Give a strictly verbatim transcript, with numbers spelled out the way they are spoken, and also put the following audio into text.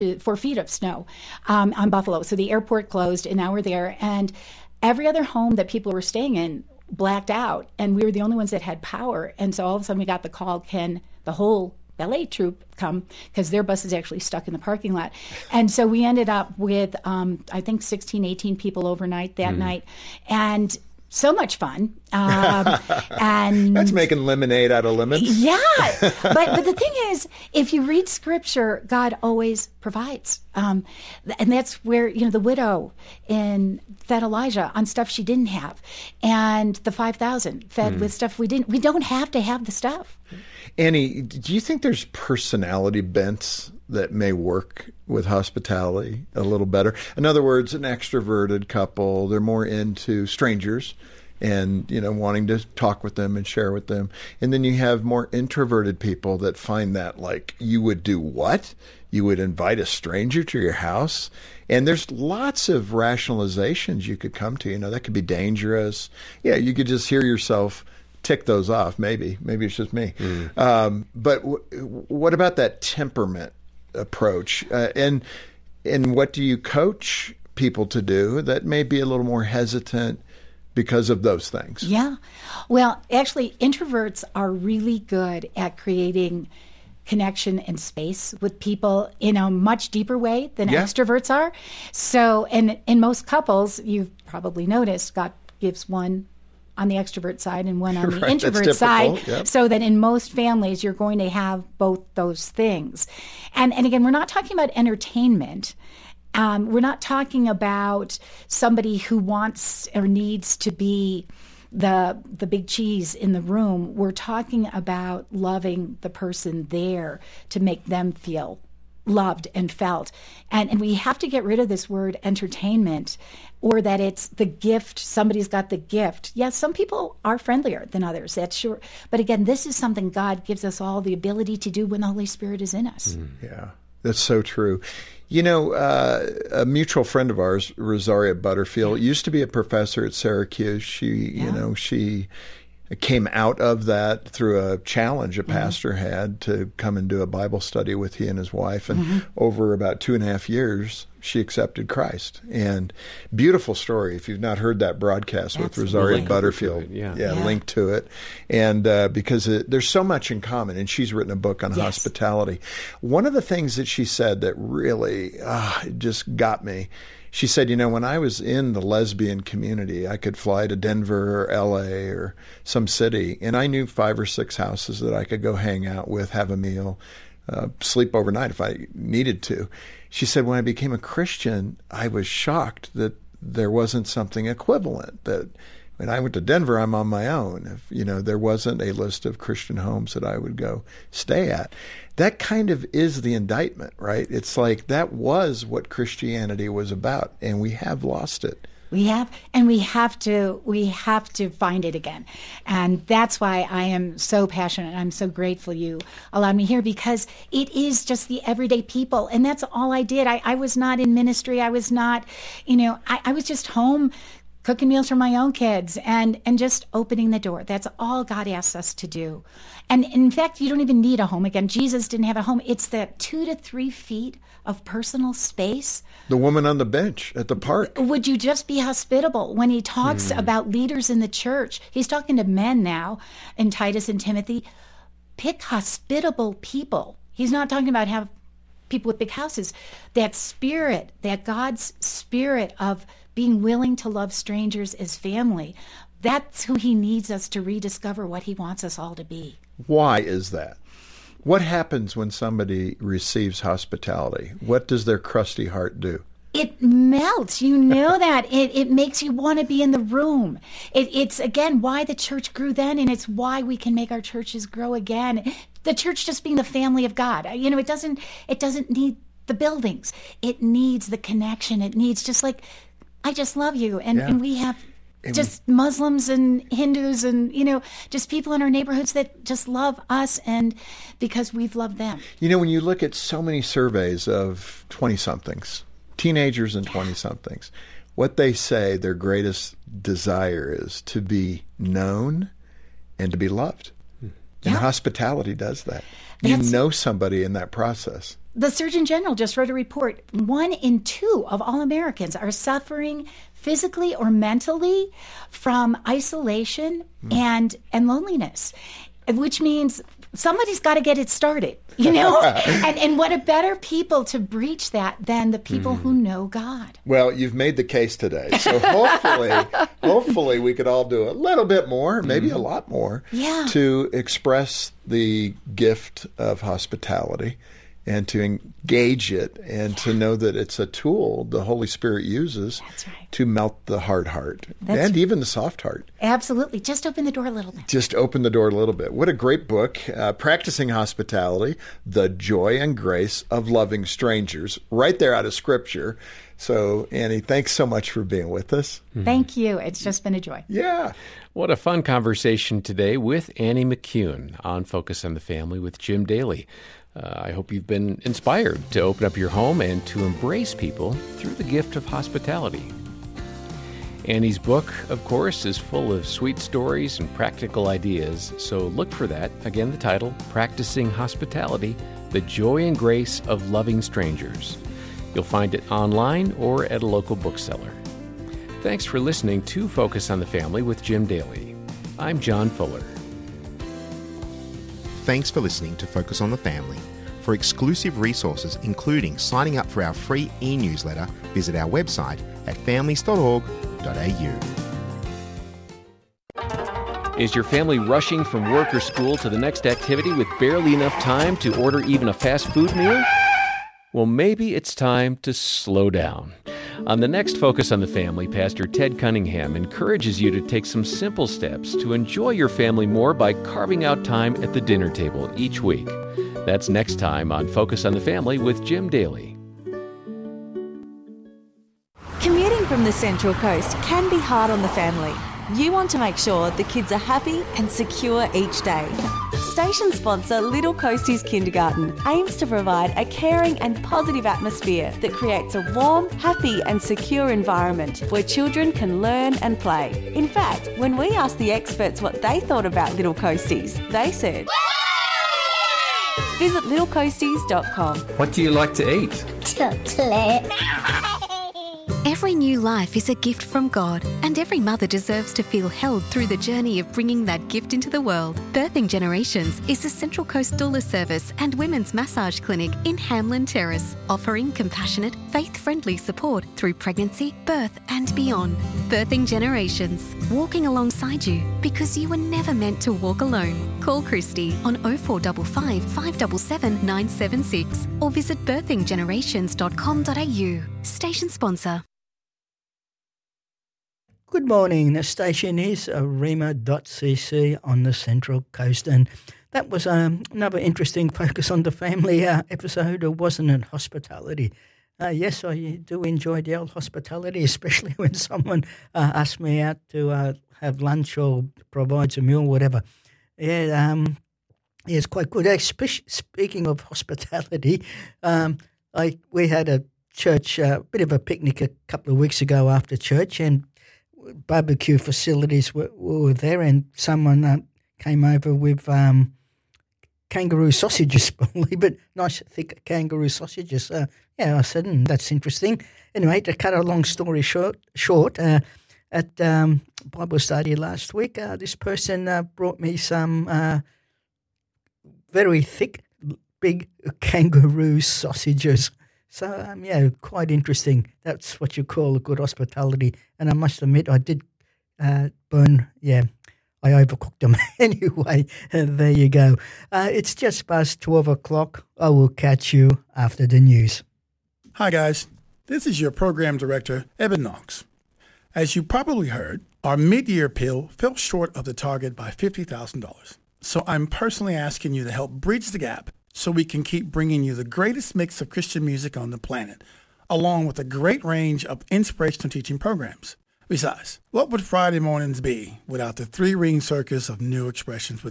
four feet of snow um, on Buffalo. So the airport closed, and now we're there. And every other home that people were staying in blacked out, and we were the only ones that had power. And so all of a sudden we got the call, can the whole ballet troupe come, because their bus is actually stuck in the parking lot. And so we ended up with, um, I think, sixteen, eighteen people overnight that mm. night. And so much fun. Um, and that's making lemonade out of lemons. Yeah. But but the thing is, if you read scripture, God always provides. Um, and that's where, you know, the widow in fed Elijah on stuff she didn't have. And the five thousand fed mm. with stuff we didn't. We don't have to have the stuff. Annie, do you think there's personality bents that may work with hospitality a little better? In other words, an extroverted couple, they're more into strangers and, you know, wanting to talk with them and share with them. And then you have more introverted people that find that, like, you would do what? You would invite a stranger to your house? And there's lots of rationalizations you could come to. You know, that could be dangerous. Yeah, you could just hear yourself tick those off. Maybe, maybe it's just me. Mm. Um, but w- what about that temperament approach? Uh, and and what do you coach people to do that may be a little more hesitant because of those things? Yeah. Well, actually, introverts are really good at creating connection and space with people in a much deeper way than yeah. extroverts are. So, and in most couples, you've probably noticed, God gives one on the extrovert side and one on the right, introvert side, yep. so that in most families you're going to have both those things. And and again, we're not talking about entertainment. Um, we're not talking about somebody who wants or needs to be the the big cheese in the room. We're talking about loving the person there to make them feel loved and felt. And and we have to get rid of this word entertainment, or that it's the gift, somebody's got the gift. Yes, some people are friendlier than others, that's sure. But again, this is something God gives us all the ability to do when the Holy Spirit is in us. Mm, yeah, that's so true. You know, uh, a mutual friend of ours, Rosaria Butterfield, yeah. used to be a professor at Syracuse. She, yeah. you know, she came out of that through a challenge a pastor mm-hmm. had to come and do a Bible study with he and his wife. And mm-hmm. over about two and a half years, she accepted Christ. And beautiful story. If you've not heard that broadcast Absolutely. with Rosaria Butterfield, yeah. yeah, yeah. link to it. And uh, because it, there's so much in common. And she's written a book on yes. hospitality. One of the things that she said that really uh, just got me, she said, you know, when I was in the lesbian community, I could fly to Denver or L A or some city, and I knew five or six houses that I could go hang out with, have a meal, uh, sleep overnight if I needed to. She said, when I became a Christian, I was shocked that there wasn't something equivalent, that when I went to Denver, I'm on my own. If, you know, there wasn't a list of Christian homes that I would go stay at. That kind of is the indictment, right? It's like that was what Christianity was about, and we have lost it. We have, and we have to, we have to find it again. And that's why I am so passionate. I'm so grateful you allowed me here, because it is just the everyday people. And that's all I did. I, I was not in ministry. I was not, you know, I, I was just home cooking meals for my own kids and, and just opening the door. That's all God asks us to do. And in fact, you don't even need a home. Again, Jesus didn't have a home. It's that two to three feet of personal space. The woman on the bench at the park. Would you just be hospitable? When he talks mm. about leaders in the church, he's talking to men now in Titus and Timothy. Pick hospitable people. He's not talking about have people with big houses. That spirit, that God's spirit of being willing to love strangers as family, that's who he needs us to rediscover what he wants us all to be. Why is that? What happens when somebody receives hospitality? What does their crusty heart do? It melts. You know that. It it makes you want to be in the room. It, it's, again, why the church grew then, and it's why we can make our churches grow again. The church just being the family of God. You know, it doesn't it doesn't need the buildings. It needs the connection. It needs just like, I just love you. And, yeah. and we have just Muslims and Hindus and, you know, just people in our neighborhoods that just love us, and because we've loved them. You know, when you look at so many surveys of twenty-somethings, teenagers and twenty-somethings, what they say their greatest desire is to be known and to be loved. Yeah. And hospitality does that. That's, you know somebody in that process. The Surgeon General just wrote a report. One in two of all Americans are suffering physically or mentally from isolation mm. and, and loneliness, which means somebody's got to get it started, you know? and, and what a better people to breach that than the people mm. who know God. Well, you've made the case today. So hopefully, hopefully we could all do a little bit more, maybe mm. a lot more, yeah. to express the gift of hospitality and to engage it and yeah. to know that it's a tool the Holy Spirit uses That's right. to melt the hard heart That's and right. even the soft heart. Absolutely. Just open the door a little bit. Just open the door a little bit. What a great book, uh, Practicing Hospitality, The Joy and Grace of Loving Strangers, right there out of Scripture. So, Annie, thanks so much for being with us. Mm-hmm. Thank you. It's just been a joy. Yeah. What a fun conversation today with Annie McCune on Focus on the Family with Jim Daly. Uh, I hope you've been inspired to open up your home and to embrace people through the gift of hospitality. Annie's book, of course, is full of sweet stories and practical ideas, so look for that. Again, the title, Practicing Hospitality, The Joy and Grace of Loving Strangers. You'll find it online or at a local bookseller. Thanks for listening to Focus on the Family with Jim Daly. I'm John Fuller. Thanks for listening to Focus on the Family. For exclusive resources, including signing up for our free e-newsletter, visit our website at families dot org dot a u. Is your family rushing from work or school to the next activity with barely enough time to order even a fast food meal? Well, maybe it's time to slow down. On the next Focus on the Family, Pastor Ted Cunningham encourages you to take some simple steps to enjoy your family more by carving out time at the dinner table each week. That's next time on Focus on the Family with Jim Daly. Commuting from the Central Coast can be hard on the family. You want to make sure the kids are happy and secure each day. Station sponsor Little Coasties Kindergarten aims to provide a caring and positive atmosphere that creates a warm, happy and secure environment where children can learn and play. In fact, when we asked the experts what they thought about Little Coasties, they said, visit little coasties dot com. What do you like to eat? Chocolate. Every new life is a gift from God, and every mother deserves to feel held through the journey of bringing that gift into the world. Birthing Generations is a Central Coast doula service and women's massage clinic in Hamlin Terrace, offering compassionate, faith-friendly support through pregnancy, birth and beyond. Birthing Generations, walking alongside you because you were never meant to walk alone. Call Christy on oh four five five, five seven seven, nine seven six or visit birthing generations dot com dot a u. Station sponsor. Good morning. The station is arima dot c c on the Central Coast, and that was um, another interesting Focus on the Family uh, episode, wasn't it? Hospitality. Uh, yes, I do enjoy the old hospitality, especially when someone uh, asks me out to uh, have lunch or provides a meal, whatever. Yeah, um, yeah, it's quite good. Especially, speaking of hospitality, um, I we had a church, a uh, bit of a picnic a couple of weeks ago after church, and barbecue facilities were, were there, and someone uh, came over with um, kangaroo sausages, believe it, nice thick kangaroo sausages. Uh, yeah, I said, mm, that's interesting. Anyway, to cut a long story short, short uh, at um, Bible study last week, uh, this person uh, brought me some uh, very thick, big kangaroo sausages. So, um, yeah, quite interesting. That's what you call a good hospitality. And I must admit, I did uh, burn, yeah, I overcooked them. Anyway, uh, there you go. Uh, it's just past twelve o'clock. I will catch you after the news. Hi, guys. This is your program director, Eben Knox. As you probably heard, our mid-year pill fell short of the target by fifty thousand dollars. So I'm personally asking you to help bridge the gap so we can keep bringing you the greatest mix of Christian music on the planet, along with a great range of inspirational teaching programs. Besides, what would Friday mornings be without the three-ring circus of new expressions with